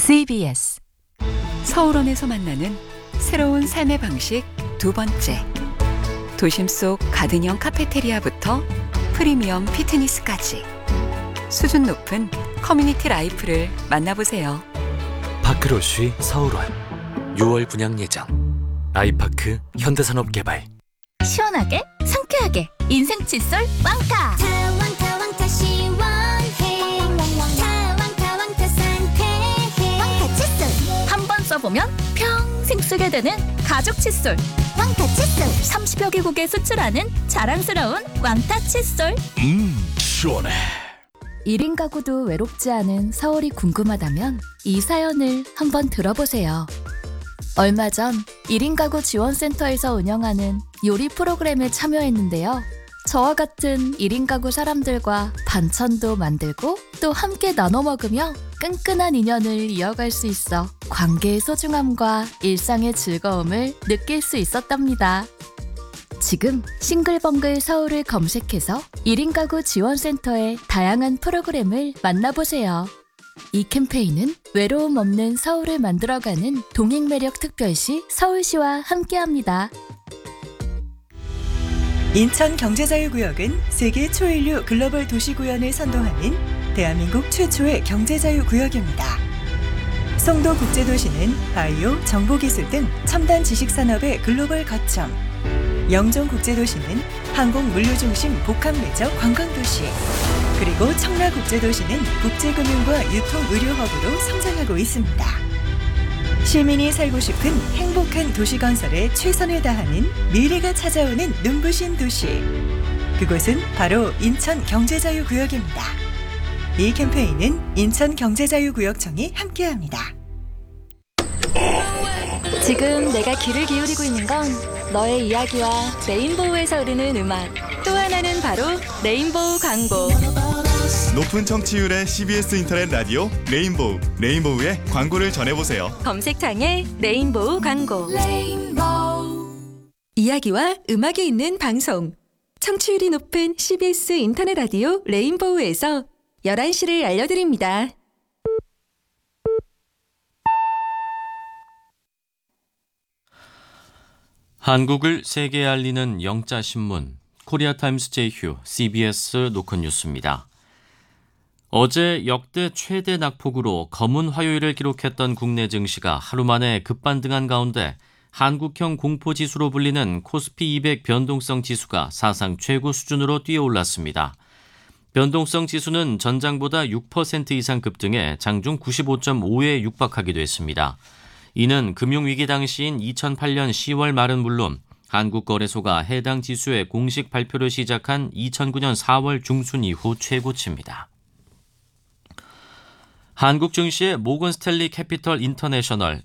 CBS 서울원에서 만나는 새로운 삶의 방식 두 번째. 도심 속 가든형 카페테리아부터 프리미엄 피트니스까지 수준 높은 커뮤니티 라이프를 만나보세요. 파크로쉬 서울원 6월 분양 예정. 아이파크 현대산업개발. 시원하게 상쾌하게 인생 칫솔 왕타. 왕타 시원해. 왕타 상쾌해. 왕타 칫솔. 한 번 써보면 평생 쓰게 되는 가죽 칫솔. 왕타 칫솔. 30여 개국에 수출하는 자랑스러운 왕타 칫솔. 시원해. 1인 가구도 외롭지 않은 서울이 궁금하다면 이 사연을 한번 들어보세요. 얼마 전 1인 가구 지원센터에서 운영하는 요리 프로그램에 참여했는데요. 저와 같은 1인 가구 사람들과 반찬도 만들고 또 함께 나눠 먹으며 끈끈한 인연을 이어갈 수 있어 관계의 소중함과 일상의 즐거움을 느낄 수 있었답니다. 지금 싱글벙글 서울을 검색해서 1인 가구 지원센터의 다양한 프로그램을 만나보세요. 이 캠페인은 외로움 없는 서울을 만들어가는 동행매력 특별시 서울시와 함께합니다. 인천경제자유구역은 세계 초인류 글로벌 도시구현을 선도하는 대한민국 최초의 경제자유구역입니다. 송도국제도시는 바이오, 정보기술 등 첨단 지식산업의 글로벌 거점, 영종국제도시는 항공물류중심 복합매적 관광도시, 그리고 청라국제도시는 국제금융과 유통의료허브로 성장하고 있습니다. 시민이 살고 싶은 행복한 도시 건설에 최선을 다하는 미래가 찾아오는 눈부신 도시. 그곳은 바로 인천경제자유구역입니다. 이 캠페인은 인천경제자유구역청이 함께합니다. 지금 내가 귀를 기울이고 있는 건 너의 이야기와 레인보우에서 흐르는 음악. 또 하나는 바로 레인보우 광고. 높은 청취율의 CBS 인터넷 라디오 레인보우. 레인보우의 광고를 전해보세요. 검색창에 레인보우 광고. 이야기와 음악이 있는 방송. 청취율이 높은 CBS 인터넷 라디오 레인보우에서 11시를 알려드립니다. 한국을 세계에 알리는 영자신문 코리아타임스 제휴 CBS 노컷뉴스입니다. 어제 역대 최대 낙폭으로 검은 화요일을 기록했던 국내 증시가 하루 만에 급반등한 가운데 한국형 공포지수로 불리는 코스피 200 변동성 지수가 사상 최고 수준으로 뛰어올랐습니다. 변동성 지수는 전장보다 6% 이상 급등해 장중 95.5에 육박하기도 했습니다. 이는 금융위기 당시인 2008년 10월 말은 물론 한국거래소가 해당 지수의 공식 발표를 시작한 2009년 4월 중순 이후 최고치입니다. 한국 증시의 모건 스탠리 캐피털 인터내셔널